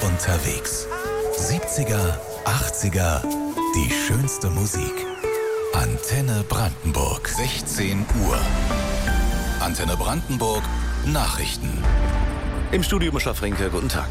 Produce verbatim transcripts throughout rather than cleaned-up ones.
unterwegs. siebziger, achtziger, die schönste Musik. Antenne Brandenburg, sechzehn Uhr. Antenne Brandenburg, Nachrichten. Im Studio Mischa Frenke, guten Tag.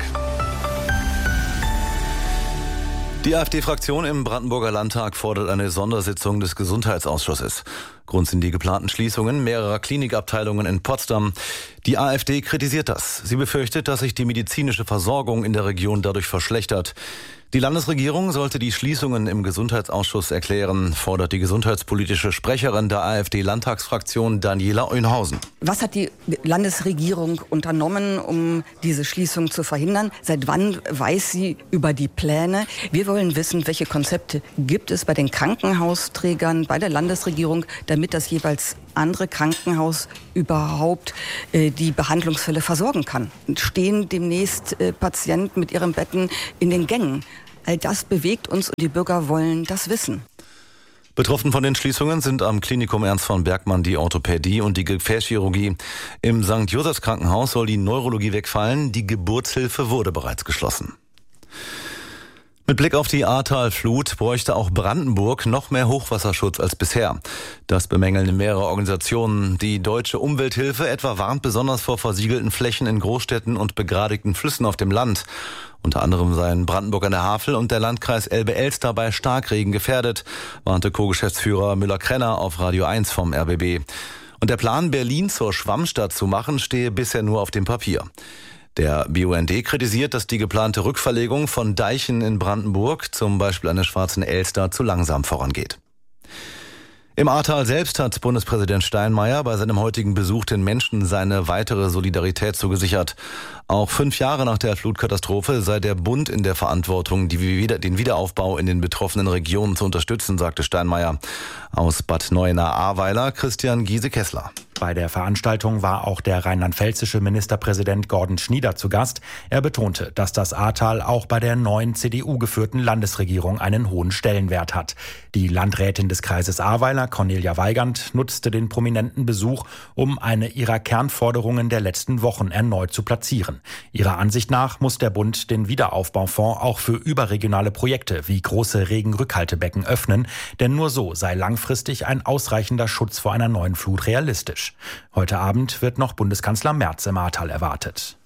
Die AfD-Fraktion im Brandenburger Landtag fordert eine Sondersitzung des Gesundheitsausschusses. Grund sind die geplanten Schließungen mehrerer Klinikabteilungen in Potsdam. Die AfD kritisiert das. Sie befürchtet, dass sich die medizinische Versorgung in der Region dadurch verschlechtert. Die Landesregierung sollte die Schließungen im Gesundheitsausschuss erklären, fordert die gesundheitspolitische Sprecherin der AfD-Landtagsfraktion Daniela Oeynhausen. Was hat die Landesregierung unternommen, um diese Schließung zu verhindern? Seit wann weiß sie über die Pläne? Wir wollen wissen, welche Konzepte gibt es bei den Krankenhausträgern, bei der Landesregierung, damit das jeweils andere Krankenhaus überhaupt äh, die Behandlungsfälle versorgen kann. Stehen demnächst äh, Patienten mit ihren Betten in den Gängen? All das bewegt uns und die Bürger wollen das wissen. Betroffen von den Schließungen sind am Klinikum Ernst von Bergmann die Orthopädie und die Gefäßchirurgie. Im Sankt Josephs Krankenhaus soll die Neurologie wegfallen. Die Geburtshilfe wurde bereits geschlossen. Mit Blick auf die Ahrtal-Flut bräuchte auch Brandenburg noch mehr Hochwasserschutz als bisher. Das bemängeln mehrere Organisationen. Die Deutsche Umwelthilfe etwa warnt besonders vor versiegelten Flächen in Großstädten und begradigten Flüssen auf dem Land. Unter anderem seien Brandenburg an der Havel und der Landkreis Elbe-Elster bei Starkregen gefährdet, warnte Co-Geschäftsführer Müller-Krenner auf Radio eins vom R B B. Und der Plan, Berlin zur Schwammstadt zu machen, stehe bisher nur auf dem Papier. Der B U N D kritisiert, dass die geplante Rückverlegung von Deichen in Brandenburg, zum Beispiel an der Schwarzen Elster, zu langsam vorangeht. Im Ahrtal selbst hat Bundespräsident Steinmeier bei seinem heutigen Besuch den Menschen seine weitere Solidarität zugesichert. Auch fünf Jahre nach der Flutkatastrophe sei der Bund in der Verantwortung, die wieder, den Wiederaufbau in den betroffenen Regionen zu unterstützen, sagte Steinmeier. Aus Bad Neuenahr-Ahrweiler Christian Giese-Kessler. Bei der Veranstaltung war auch der rheinland-pfälzische Ministerpräsident Gordon Schnieder zu Gast. Er betonte, dass das Ahrtal auch bei der neuen C D U-geführten Landesregierung einen hohen Stellenwert hat. Die Landrätin des Kreises Ahrweiler, Cornelia Weigand, nutzte den prominenten Besuch, um eine ihrer Kernforderungen der letzten Wochen erneut zu platzieren. Ihrer Ansicht nach muss der Bund den Wiederaufbaufonds auch für überregionale Projekte wie große Regenrückhaltebecken öffnen, denn nur so sei langfristig ein ausreichender Schutz vor einer neuen Flut realistisch. Heute Abend wird noch Bundeskanzler Merz im Ahrtal erwartet.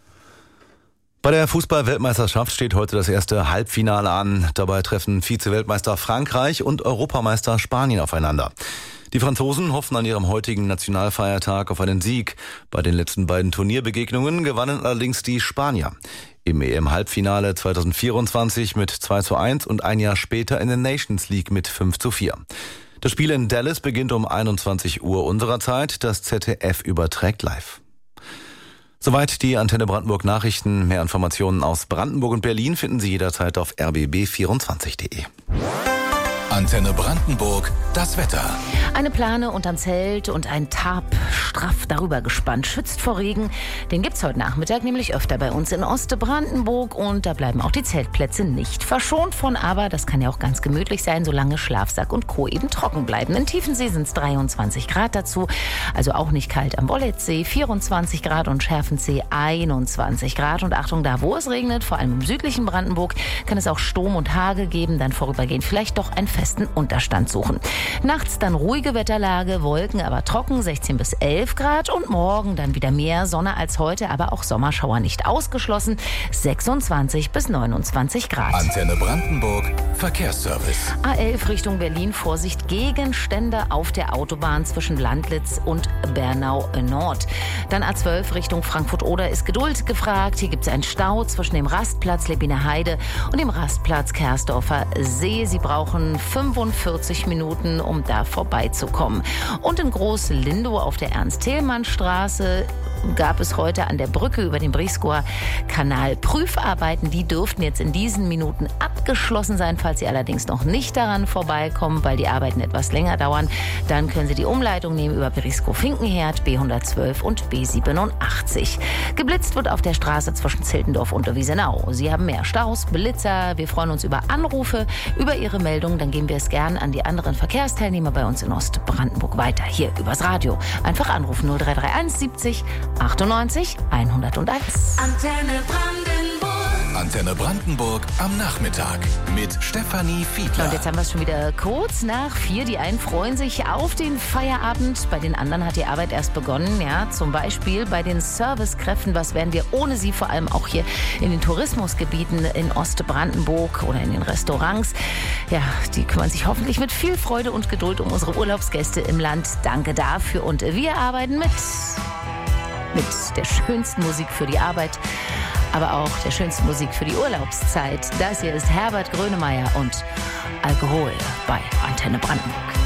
Bei der Fußball-Weltmeisterschaft steht heute das erste Halbfinale an. Dabei treffen Vize-Weltmeister Frankreich und Europameister Spanien aufeinander. Die Franzosen hoffen an ihrem heutigen Nationalfeiertag auf einen Sieg. Bei den letzten beiden Turnierbegegnungen gewannen allerdings die Spanier. Im E M-Halbfinale zwanzig vierundzwanzig mit zwei zu eins und ein Jahr später in der Nations League mit fünf zu vier. Das Spiel in Dallas beginnt um einundzwanzig Uhr unserer Zeit. Das Z D F überträgt live. Soweit die Antenne Brandenburg Nachrichten. Mehr Informationen aus Brandenburg und Berlin finden Sie jederzeit auf r b b vierundzwanzig punkt de. Antenne Brandenburg, das Wetter. Eine Plane unterm Zelt und ein Tarp straff darüber gespannt. Schützt vor Regen. Den gibt's heute Nachmittag nämlich öfter bei uns in Ostbrandenburg. Und da bleiben auch die Zeltplätze nicht verschont von. Aber das kann ja auch ganz gemütlich sein, solange Schlafsack und Co. eben trocken bleiben. In Tiefensee sind's dreiundzwanzig Grad dazu. Also auch nicht kalt am Bolletzsee. vierundzwanzig Grad und Schärfensee einundzwanzig Grad. Und Achtung, da wo es regnet, vor allem im südlichen Brandenburg, kann es auch Sturm und Hagel geben. Dann vorübergehend vielleicht doch ein festen Unterstand suchen. Nachts dann ruhige Wetterlage, Wolken, aber trocken, sechzehn bis elf Grad und morgen dann wieder mehr Sonne als heute, aber auch Sommerschauer nicht ausgeschlossen, sechsundzwanzig bis neunundzwanzig Grad. Antenne Brandenburg, Verkehrsservice. A elf Richtung Berlin, Vorsicht, Gegenstände auf der Autobahn zwischen Landlitz und Bernau Nord. Dann A zwölf Richtung Frankfurt-Oder ist Geduld gefragt. Hier gibt es einen Stau zwischen dem Rastplatz Lebbiner Heide und dem Rastplatz Kersdorfer See. Sie brauchen fünfundvierzig Minuten, um da vorbeizukommen. Und in Groß-Lindow auf der Ernst-Thälmann-Straße gab es heute an der Brücke über den Briscoer Kanal Prüfarbeiten. Die dürften jetzt in diesen Minuten abgeschlossen sein. Falls Sie allerdings noch nicht daran vorbeikommen, weil die Arbeiten etwas länger dauern, dann können Sie die Umleitung nehmen über Briscoe-Finkenherd, B hundertzwölf und B siebenundachtzig. Geblitzt wird auf der Straße zwischen Zeltendorf und Wiesenau. Sie haben mehr Staus, Blitzer. Wir freuen uns über Anrufe, über Ihre Meldungen. Dann geben wir es gern an die anderen Verkehrsteilnehmer bei uns in Ostbrandenburg weiter. Hier übers Radio. Einfach anrufen null drei drei eins siebzig achtundneunzig hunderteins. Antenne Brandenburg. Antenne Brandenburg am Nachmittag mit Stefanie Fiedler. Und jetzt haben wir es schon wieder kurz nach vier. Die einen freuen sich auf den Feierabend, bei den anderen hat die Arbeit erst begonnen. Ja, zum Beispiel bei den Servicekräften. Was wären wir ohne sie, vor allem auch hier in den Tourismusgebieten in Ostbrandenburg oder in den Restaurants? Ja, die kümmern sich hoffentlich mit viel Freude und Geduld um unsere Urlaubsgäste im Land. Danke dafür. Und wir arbeiten mit, mit der schönsten Musik für die Arbeit, aber auch der schönsten Musik für die Urlaubszeit. Das hier ist Herbert Grönemeyer und Alkohol bei Antenne Brandenburg.